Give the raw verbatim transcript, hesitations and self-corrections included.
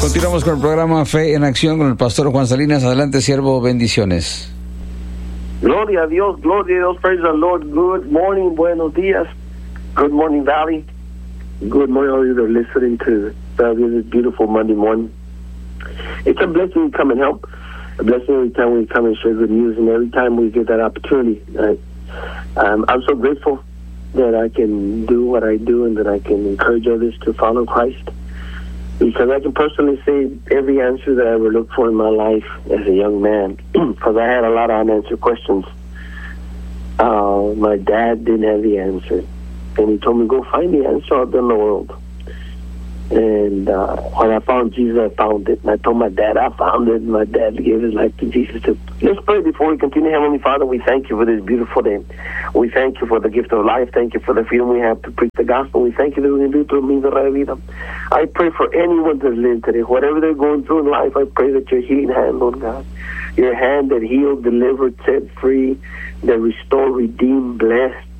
Continuamos con el programa Fe en Acción con el pastor Juan Salinas. Adelante, siervo, bendiciones. Gloria a Dios, gloria a Dios, praise the Lord. Good morning, buenos días. Good morning, Valley. Good morning, all of you that are listening to Valley this beautiful Monday morning. It's a blessing to come and help. A blessing every time we come and share good news, and every time we get that opportunity. Right? Um, I'm so grateful that I can do what I do and that I can encourage others to follow Christ. Because I can personally say every answer that I ever looked for in my life as a young man, because I had a lot of unanswered questions. Uh, my dad didn't have the answer. And he told me, go find the answer out there in the world. And uh, when I found Jesus, I found it. And I told my dad, I found it. And my dad gave his life to Jesus. Let's pray before we continue. Heavenly Father, we thank you for this beautiful day. We thank you for the gift of life. Thank you for the freedom we have to preach the gospel. We thank you that we can do it through means of la vida. I pray for anyone that's living today, whatever they're going through in life, I pray that your healing hand, Lord God, your hand that healed, delivered, set free, that restored, redeemed, blessed,